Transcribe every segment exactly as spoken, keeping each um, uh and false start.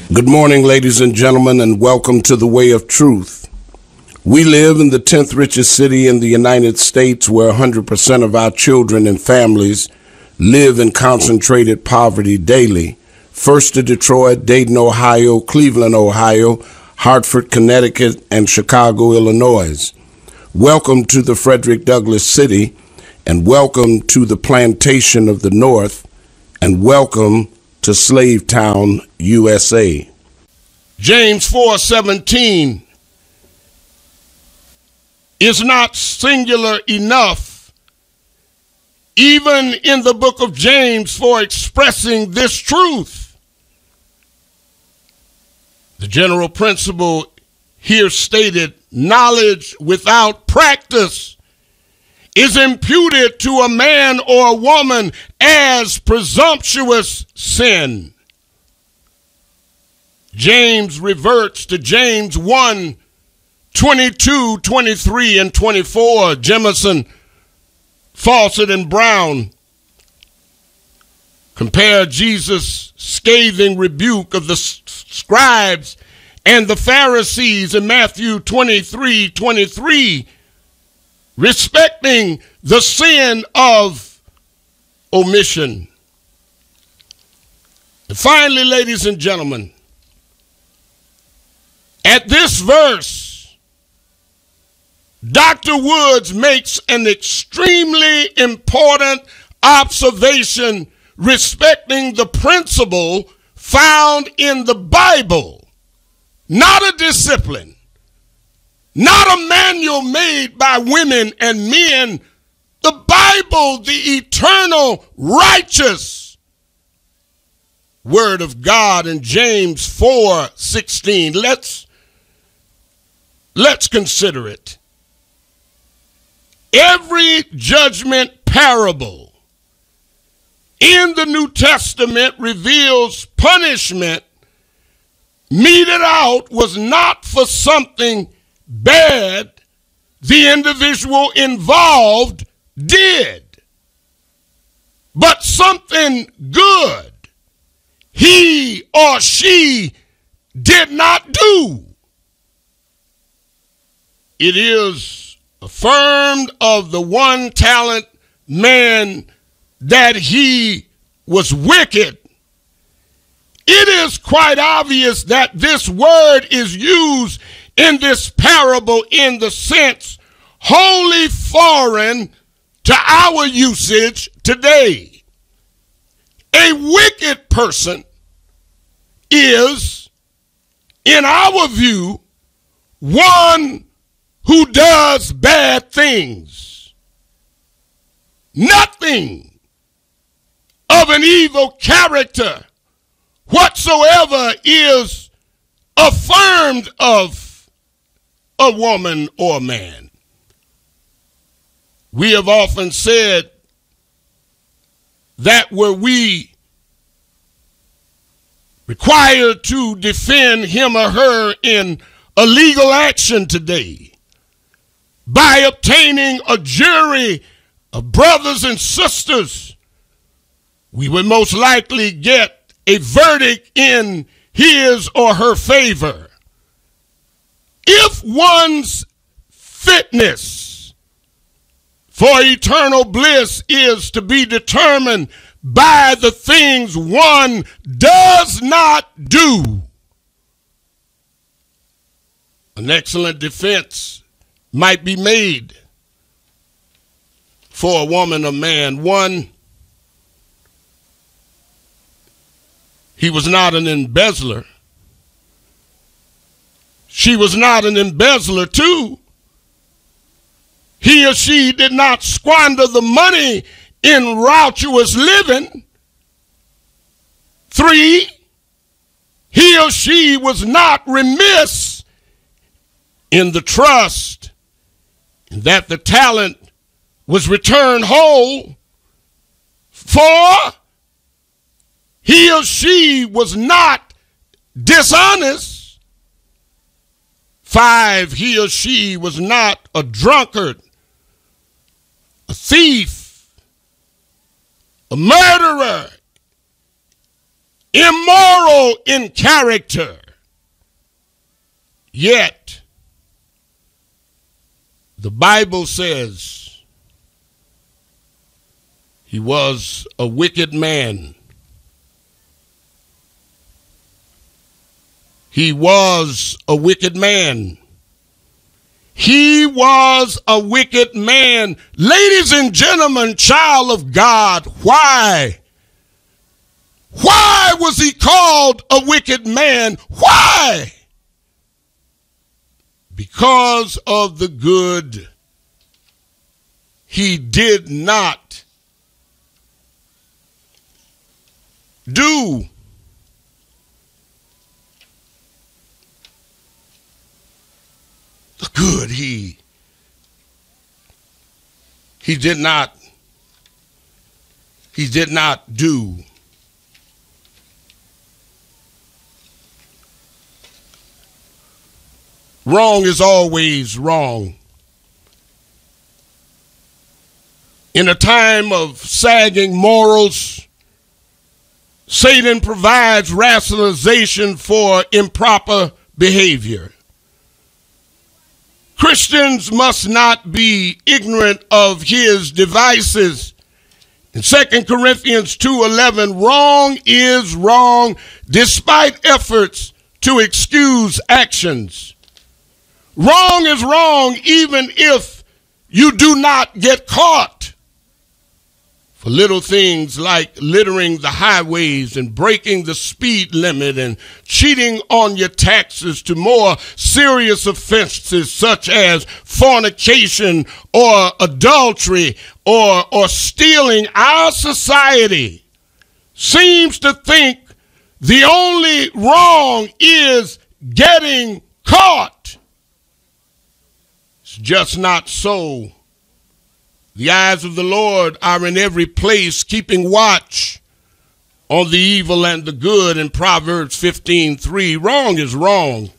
Good morning, ladies and gentlemen, and welcome to the Way of Truth. We live in the tenth richest city in the United States, where one hundred percent of our children and families live in concentrated poverty daily. First to Detroit, Dayton, Ohio, Cleveland, Ohio, Hartford, Connecticut, and Chicago, Illinois. Welcome to the Frederick Douglass City, and welcome to the Plantation of the North, and welcome to Slavetown, U S A. James four seventeen is not singular enough, even in the book of James, for expressing this truth. The general principle here stated, knowledge without practice is imputed to a man or a woman as presumptuous sin. James reverts to James one, twenty-two, twenty-three, and twenty-four. Jemison, Fawcett, and Brown compare Jesus' scathing rebuke of the scribes and the Pharisees in Matthew twenty-three, twenty-three, respecting the sin of omission. And finally, ladies and gentlemen, at this verse, Doctor Woods makes an extremely important observation respecting the principle found in the Bible, not a discipline, not a manual made by women and men. The Bible, the eternal, righteous Word of God in James four sixteen. Let's, let's consider it. Every judgment parable in the New Testament reveals punishment meted out was not for something bad the individual involved did, but something good he or she did not do. It is affirmed of the one talent man that he was wicked. It is quite obvious that this word is used in this parable in the sense wholly foreign to our usage today. A wicked person is, in our view, one who does bad things. Nothing of an evil character whatsoever is affirmed of a woman or man. We have often said that were we required to defend him or her in a legal action today, by obtaining a jury of brothers and sisters, we would most likely get a verdict in his or her favor. If one's fitness for eternal bliss is to be determined by the things one does not do, an excellent defense might be made for a woman or man. One, he was not an embezzler. She was not an embezzler. Two, he or she did not squander the money in raucous living. Three, he or she was not remiss in the trust that the talent was returned whole. Four, he or she was not dishonest. Five, he or she was not a drunkard, a thief, a murderer, immoral in character, yet the Bible says he was a wicked man. He was a wicked man. He was a wicked man. Ladies and gentlemen, child of God, why? Why was he called a wicked man? Why? Because of the good he did not do. The good he he did not he did not do. Wrong is always wrong. In a time of sagging morals, Satan provides rationalization for improper behavior. Christians must not be ignorant of his devices. In Second Corinthians two eleven, wrong is wrong despite efforts to excuse actions. Wrong is wrong even if you do not get caught. For little things like littering the highways and breaking the speed limit and cheating on your taxes to more serious offenses such as fornication or adultery or, or stealing, our society seems to think the only wrong is getting caught. It's just not so. The eyes of the Lord are in every place, keeping watch on the evil and the good in Proverbs fifteen three. Wrong is wrong.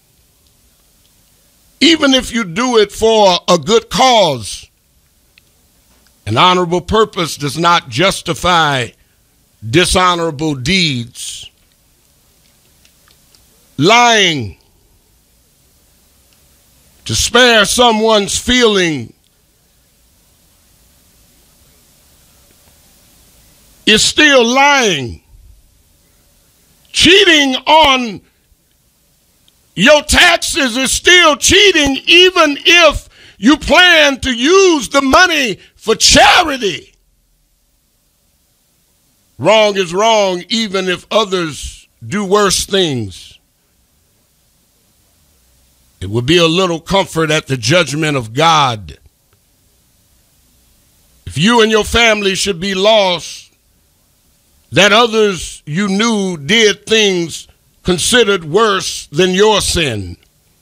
Even if you do it for a good cause, an honorable purpose does not justify dishonorable deeds. Lying to spare someone's feeling is still lying. Cheating on your taxes is still cheating, even if you plan to use the money for charity. Wrong is wrong, even if others do worse things. It would be a little comfort at the judgment of God if you and your family should be lost, that others you knew did things considered worse than your sin.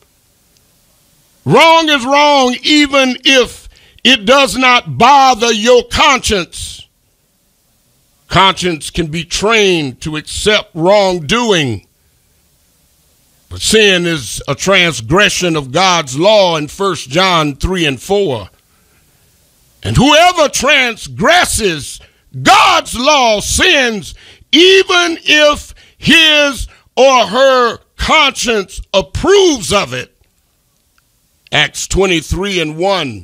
Wrong is wrong even if it does not bother your conscience. Conscience can be trained to accept wrongdoing, but sin is a transgression of God's law in First John three and four. And whoever transgresses God's law sins, even if his or her conscience approves of it. Acts twenty-three and one.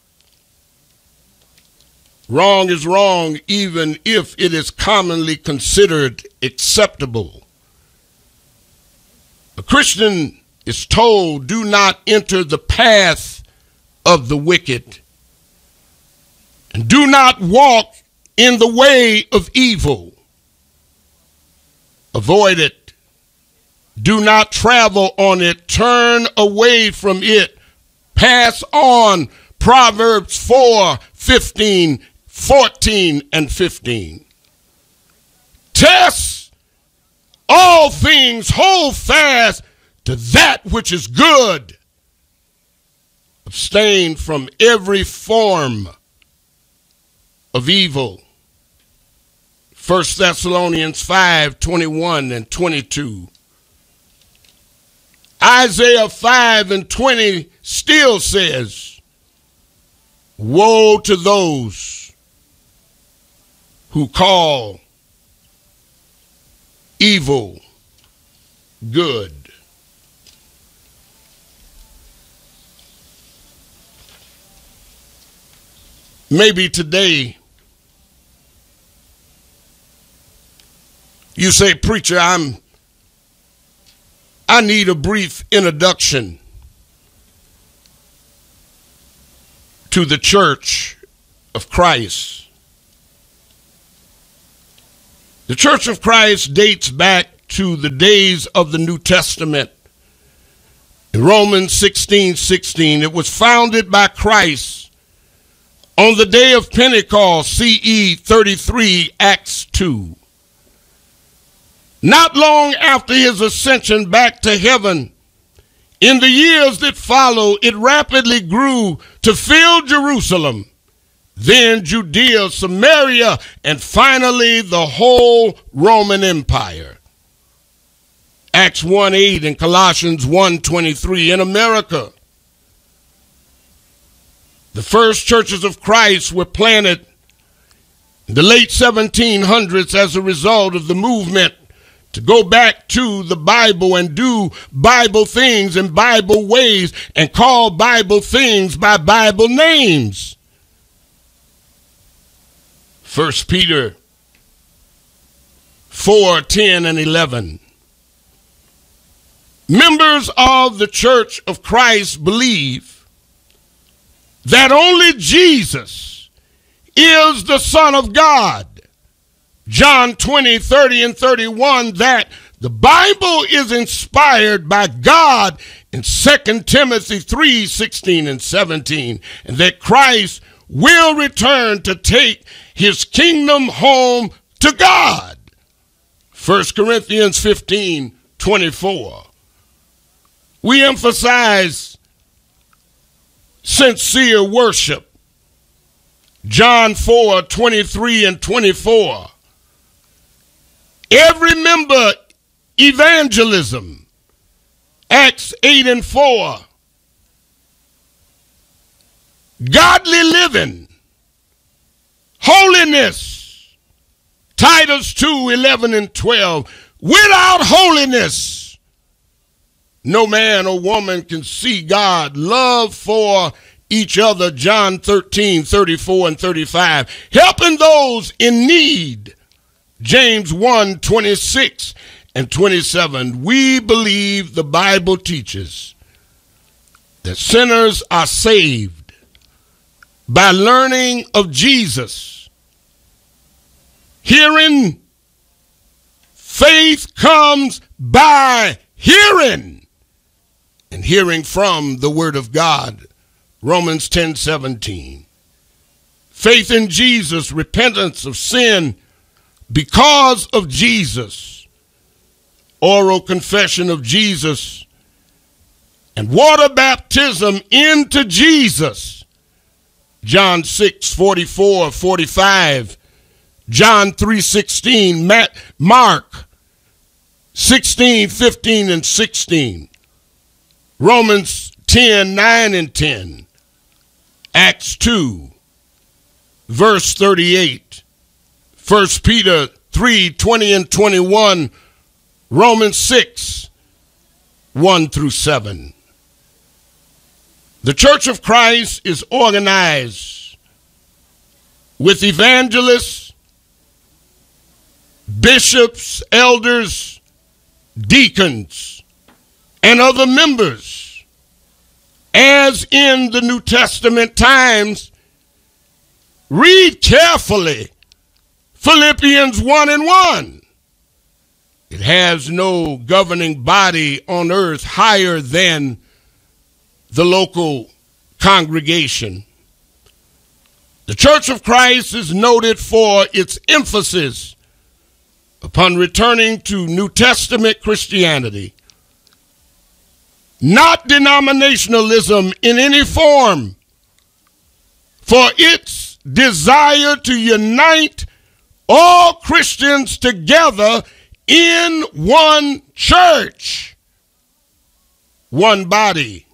Wrong is wrong even if it is commonly considered acceptable. A Christian is told, do not enter the path of the wicked, and do not walk in the way of evil. Avoid it. Do not travel on it. Turn away from it. Pass on. Proverbs four, fifteen, fourteen, and fifteen. Test all things. Hold fast to that which is good. Abstain from every form of evil. First Thessalonians five, twenty-one and twenty-two. Isaiah five and twenty still says, woe to those who call evil good. Maybe today you say, preacher, I'm I need a brief introduction to the Church of Christ. The Church of Christ dates back to the days of the New Testament. In Romans sixteen sixteen, it was founded by Christ on the day of Pentecost, C E thirty-three, Acts two. Not long after his ascension back to heaven, in the years that followed, it rapidly grew to fill Jerusalem, then Judea, Samaria, and finally the whole Roman Empire. Acts one eight and Colossians one twenty-three. In America, the first churches of Christ were planted in the late seventeen hundreds as a result of the movement to go back to the Bible and do Bible things in Bible ways and call Bible things by Bible names. First Peter four, ten, and eleven. Members of the Church of Christ believe that only Jesus is the Son of God. John twenty, thirty, and thirty-one, that the Bible is inspired by God in Second Timothy three, sixteen and seventeen, and that Christ will return to take his kingdom home to God. First Corinthians fifteen, twenty-four. We emphasize sincere worship. John four, twenty-three and twenty-four. Every member evangelism. Acts eight and four. Godly living. Holiness. Titus two, eleven and twelve. Without holiness, no man or woman can see God. Love for each other. John thirteen, thirty-four and thirty-five. Helping those in need. James one, twenty-six and twenty-seven. We believe the Bible teaches that sinners are saved by learning of Jesus. Hearing, faith comes by hearing, and hearing from the Word of God. Romans ten, seventeen. Faith in Jesus, repentance of sin because of Jesus, oral confession of Jesus, and water baptism into Jesus. John six, forty-four, forty-five, John three, sixteen, Mark sixteen, fifteen, and sixteen, Romans ten, nine and ten, Acts two, verse thirty-eight, First Peter three, twenty and twenty-one, Romans six, one through seven. The Church of Christ is organized with evangelists, bishops, elders, deacons, and other members. As in the New Testament times, read carefully Philippians one and one. It has no governing body on earth higher than the local congregation. The Church of Christ is noted for its emphasis upon returning to New Testament Christianity, not denominationalism in any form, for its desire to unite all Christians together in one church, one body,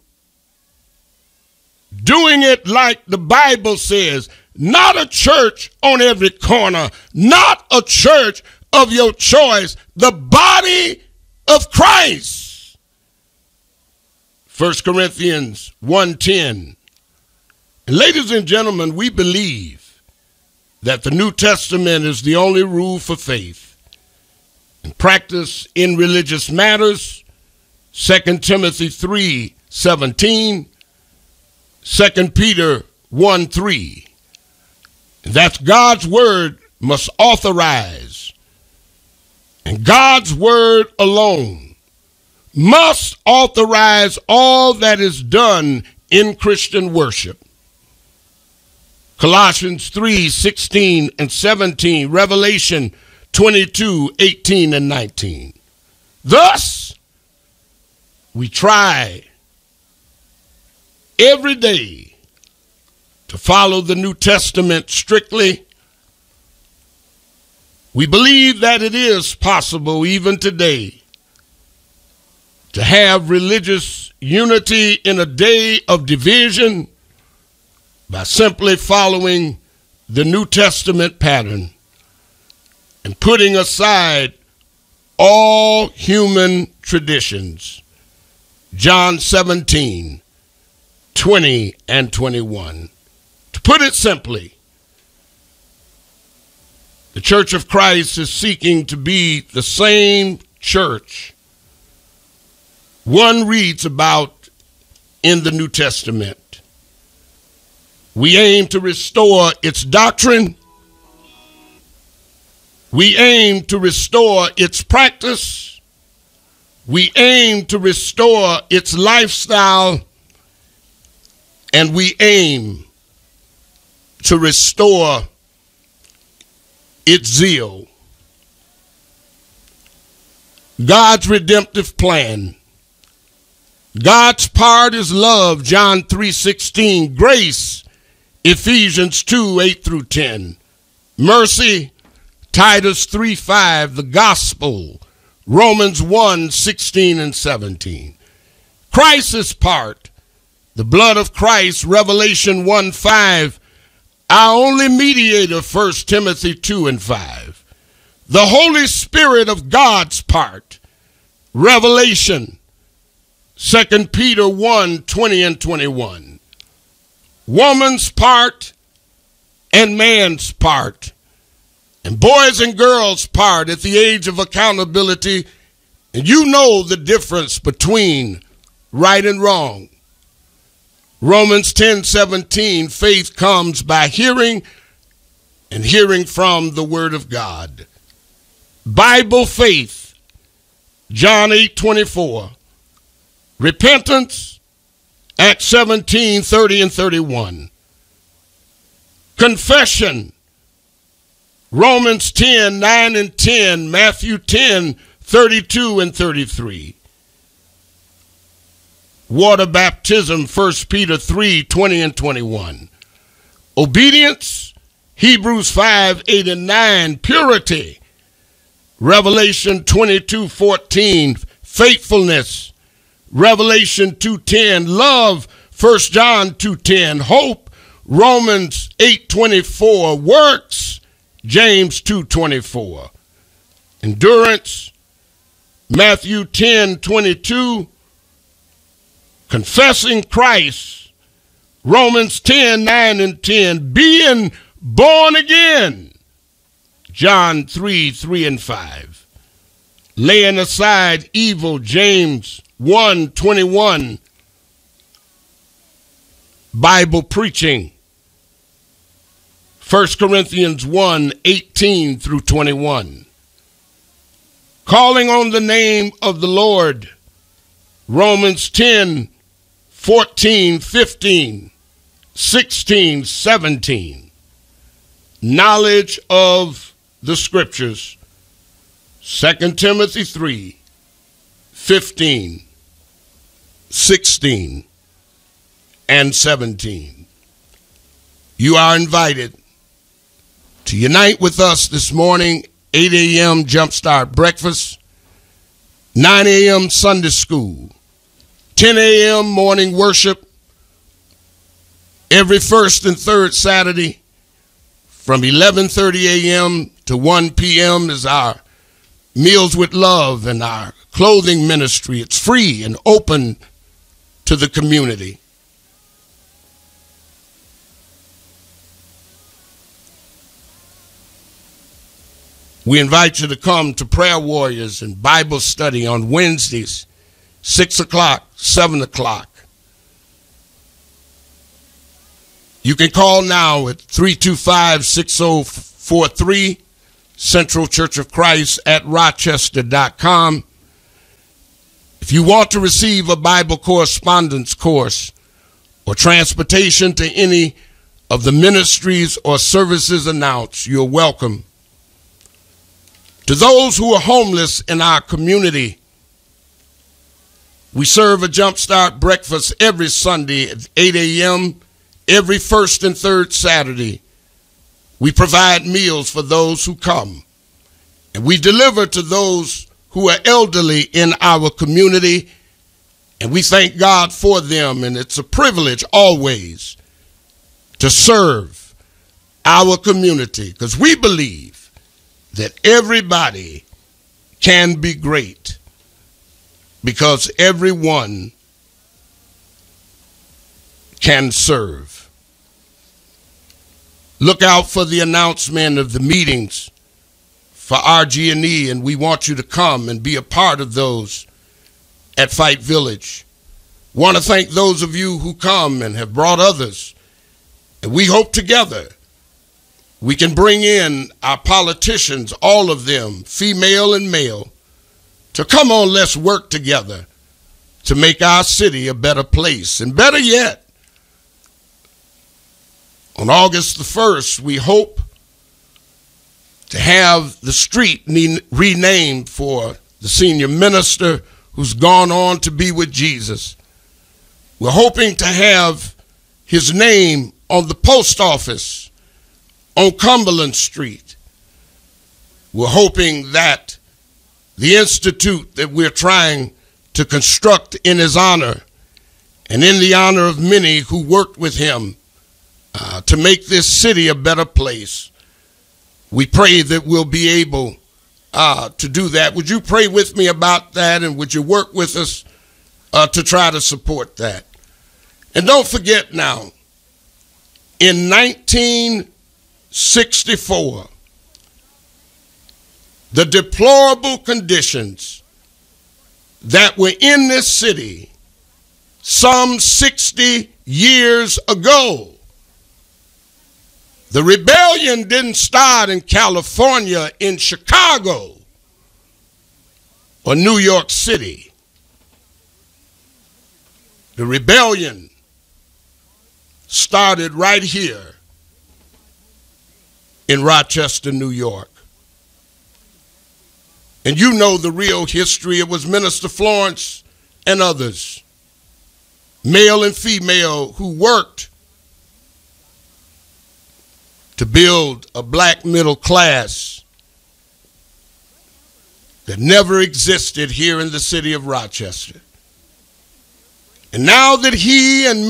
doing it like the Bible says, not a church on every corner, not a church of your choice, the body of Christ. First Corinthians one ten. And ladies and gentlemen, we believe that the New Testament is the only rule for faith and practice in religious matters. Second Timothy three seventeen, Second Peter one three. That God's word must authorize, and God's word alone must authorize all that is done in Christian worship. Colossians three sixteen and seventeen, Revelation twenty-two eighteen and nineteen. Thus, we try every day to follow the New Testament strictly. We believe that it is possible even today to have religious unity in a day of division by simply following the New Testament pattern and putting aside all human traditions. John seventeen, twenty and twenty-one. To put it simply, the Church of Christ is seeking to be the same church one reads about in the New Testament. We aim to restore its doctrine. We aim to restore its practice. We aim to restore its lifestyle. And we aim to restore its zeal. God's redemptive plan. God's part is love, John three sixteen. Grace, Ephesians two eight through ten. Mercy, Titus three five. The gospel, Romans one sixteen and seventeen. Christ's part, the blood of Christ, Revelation one five. Our only mediator, First Timothy two and five. The Holy Spirit of God's part, Revelation, Second Peter one twenty and twenty-one. Woman's part and man's part, and boys and girls' part at the age of accountability. And you know the difference between right and wrong. Romans ten seventeen, faith comes by hearing, and hearing from the word of God. Bible faith, John eight twenty-four. Repentance, Acts seventeen thirty and thirty-one. Confession, Romans ten nine and ten, Matthew ten thirty-two and thirty-three. Water baptism, First Peter three twenty and twenty-one. Obedience, Hebrews five eight and nine. Purity, Revelation twenty-two fourteen. Faithfulness, Revelation two ten. Love, First John two ten. Hope, Romans eight twenty-four. Works, James two twenty-four. Endurance, Matthew ten twenty-two. Confessing Christ, Romans ten nine and ten. Being born again, John three three and five. Laying aside evil, James one twenty-one. Bible preaching, First Corinthians one eighteen through twenty-one. Calling on the name of the Lord, Romans ten fourteen, fifteen, sixteen, seventeen. Knowledge of the scriptures, Second Timothy three, fifteen, sixteen, and seventeen. You are invited to unite with us this morning, eight a.m. Jumpstart Breakfast, nine a.m. Sunday School, ten a.m. morning worship, every first and third Saturday from eleven thirty a.m. to one p.m. is our Meals with Love and our clothing ministry. It's free and open to the community. We invite you to come to Prayer Warriors and Bible study on Wednesdays, six o'clock, seven o'clock. You can call now at three two five, six oh four three, Central Church of Christ at rochester dot com. If you want to receive a Bible correspondence course or transportation to any of the ministries or services announced, you're welcome. To those who are homeless in our community, we serve a Jumpstart breakfast every Sunday at eight a.m., every first and third Saturday. We provide meals for those who come, and we deliver to those who are elderly in our community, and we thank God for them, and it's a privilege always to serve our community, because we believe that everybody can be great, because everyone can serve. Look out for the announcement of the meetings for R G and E, and we want you to come and be a part of those at Fight Village. Want to thank those of you who come and have brought others, and we hope together we can bring in our politicians, all of them, female and male, to come on, let's work together to make our city a better place. And better yet, on August the first, we hope to have the street renamed for the senior minister who's gone on to be with Jesus. We're hoping to have his name on the post office on Cumberland Street. We're hoping that the institute that we're trying to construct in his honor and in the honor of many who worked with him uh, to make this city a better place, we pray that we'll be able uh, to do that. Would you pray with me about that, and would you work with us uh, to try to support that? And don't forget now, in nineteen sixty-four, the deplorable conditions that were in this city some sixty years ago. The rebellion didn't start in California, in Chicago, or New York City. The rebellion started right here in Rochester, New York. And you know the real history. It was Minister Florence and others, male and female, who worked to build a black middle class that never existed here in the city of Rochester. And now that he and